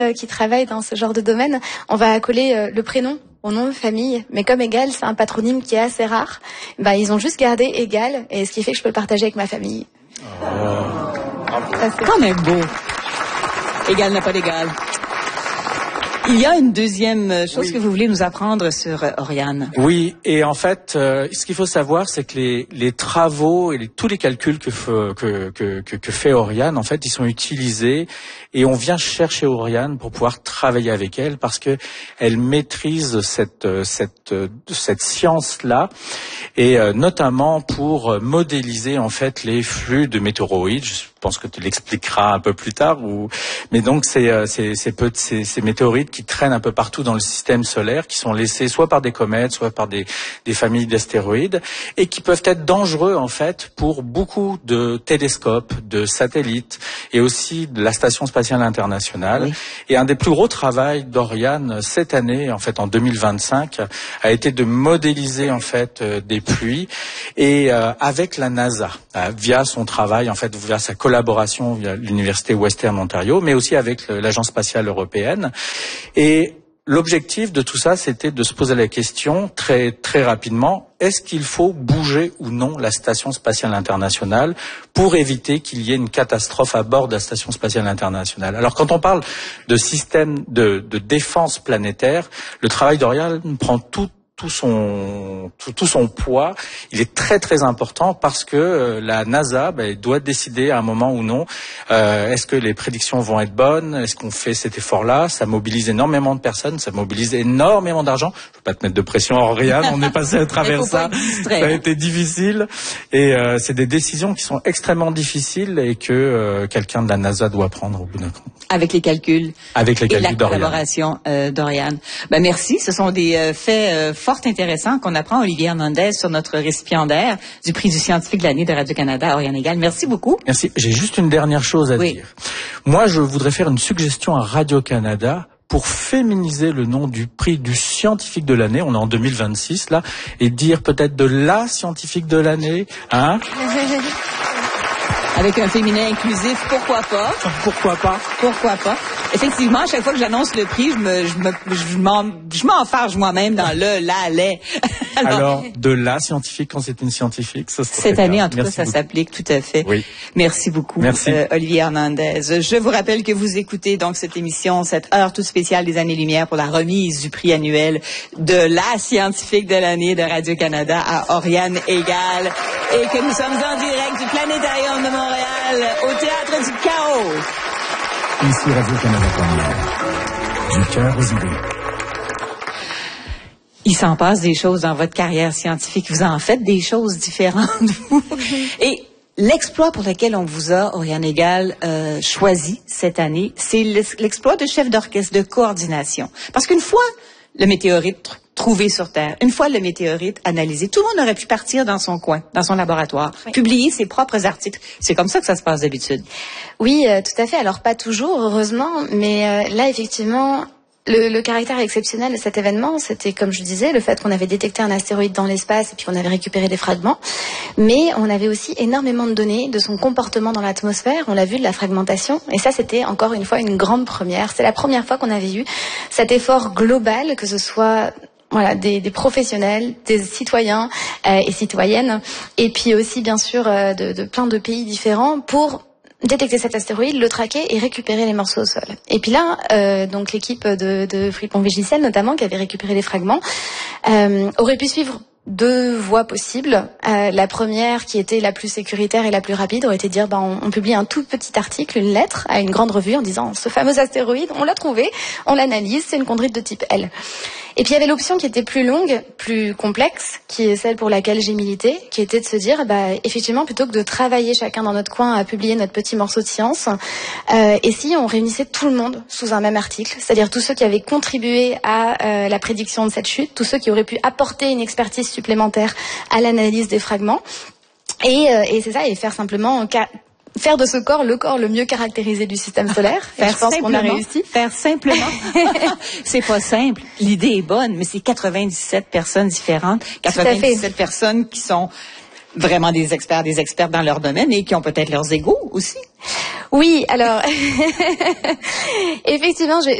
qui travaillent dans ce genre de domaine, on va accoler le prénom au nom de famille, mais comme Égal, c'est un patronyme qui est assez rare, ils ont juste gardé Égal, et ce qui fait que je peux le partager avec ma famille. C'est quand même beau. Égal n'a pas d'égal. Il y a une deuxième chose que vous voulez nous apprendre sur Oriane. Oui, et en fait, ce qu'il faut savoir, c'est que les travaux et tous les calculs que fait Oriane, en fait, ils sont utilisés et on vient chercher Oriane pour pouvoir travailler avec elle parce que elle maîtrise cette science-là et notamment pour modéliser en fait les flux de météoroïdes. Je pense que tu l'expliqueras un peu plus tard. Mais donc ces météorites qui traînent un peu partout dans le système solaire, qui sont laissés soit par des comètes, soit par des familles d'astéroïdes, et qui peuvent être dangereux en fait pour beaucoup de télescopes, de satellites, et aussi de la Station spatiale internationale. Oui. Et un des plus gros travaux d'Oriane cette année, en fait en 2025, a été de modéliser en fait des pluies et avec la NASA via son travail, en fait via sa collaboration via l'Université Western Ontario, mais aussi avec l'Agence spatiale européenne. Et l'objectif de tout ça, c'était de se poser la question très très rapidement, est-ce qu'il faut bouger ou non la Station spatiale internationale pour éviter qu'il y ait une catastrophe à bord de la Station spatiale internationale? Alors quand on parle de système de défense planétaire, le travail d'Oriane prend tout son poids. Il est très très important parce que la NASA doit décider à un moment ou non est-ce que les prédictions vont être bonnes, est-ce qu'on fait cet effort-là. Ça mobilise énormément de personnes, ça mobilise énormément d'argent. Je ne veux pas te mettre de pression, Oriane, on est passé à travers ça. Ça a été difficile et c'est des décisions qui sont extrêmement difficiles et que quelqu'un de la NASA doit prendre au bout d'un compte. Avec les calculs. Avec les calculs d'Oriane. Et la collaboration d'Oriane. Merci, ce sont des faits fort intéressants qu'on apprend, Olivier Hernandez, sur notre récipiendaire du prix du scientifique de l'année de Radio-Canada, Oriane Égal. Merci beaucoup. Merci. J'ai juste une dernière chose à dire. Moi, je voudrais faire une suggestion à Radio-Canada pour féminiser le nom du prix du scientifique de l'année, on est en 2026 là, et dire peut-être de la scientifique de l'année, hein? Avec un féminin inclusif, pourquoi pas? Pourquoi pas? Pourquoi pas? Effectivement, à chaque fois que j'annonce le prix, je m'enfarge moi-même dans les. Alors, de la scientifique quand c'est une scientifique, ça serait cette année, en tout cas, Merci ça beaucoup. s'applique tout à fait. Oui. Merci beaucoup, Olivier Hernandez. Je vous rappelle que vous écoutez donc cette émission, cette heure toute spéciale des Années-Lumière pour la remise du prix annuel de la scientifique de l'année de Radio-Canada à Oriane Égal et que nous sommes en direct du Planétarium de Montréal au Théâtre du Chaos. Ici Radio-Canada Première. Du cœur aux idées. Il s'en passe des choses dans votre carrière scientifique. Vous en faites des choses différentes, vous. Et l'exploit pour lequel on vous a, Oriane Égal, choisi cette année, c'est l'exploit de chef d'orchestre de coordination. Parce qu'une fois le météorite trouvé sur Terre, une fois le météorite analysé, tout le monde aurait pu partir dans son coin, dans son laboratoire, publier ses propres articles. C'est comme ça que ça se passe d'habitude. Oui, tout à fait. Alors pas toujours, heureusement, mais là, effectivement, le caractère exceptionnel de cet événement, c'était, comme je disais, le fait qu'on avait détecté un astéroïde dans l'espace et puis qu'on avait récupéré des fragments. Mais on avait aussi énormément de données de son comportement dans l'atmosphère. On l'a vu, de la fragmentation. Et ça, c'était encore une fois une grande première. C'est la première fois qu'on avait eu cet effort global, que ce soit des professionnels, des citoyens et citoyennes, et puis aussi, bien sûr, de plein de pays différents pour détecter cet astéroïde, le traquer et récupérer les morceaux au sol. Et puis là, donc l'équipe de Fripon-Vigicel, notamment, qui avait récupéré les fragments, aurait pu suivre deux voies possibles. La première, qui était la plus sécuritaire et la plus rapide, aurait été de dire on publie un tout petit article, une lettre à une grande revue en disant ce fameux astéroïde, on l'a trouvé, on l'analyse, c'est une chondrite de type L. Et puis il y avait l'option qui était plus longue, plus complexe, qui est celle pour laquelle j'ai milité, qui était de se dire effectivement, plutôt que de travailler chacun dans notre coin à publier notre petit morceau de science, et si on réunissait tout le monde sous un même article, c'est-à-dire tous ceux qui avaient contribué à la prédiction de cette chute, tous ceux qui auraient pu apporter une expertise supplémentaire à l'analyse des fragments, et c'est ça, et faire simplement faire de ce corps le mieux caractérisé du système solaire. Je pense qu'on a réussi. Faire simplement. C'est pas simple. L'idée est bonne, mais c'est 97 personnes différentes. 97 personnes qui sont vraiment des experts dans leur domaine et qui ont peut-être leurs égos aussi. Oui, alors effectivement,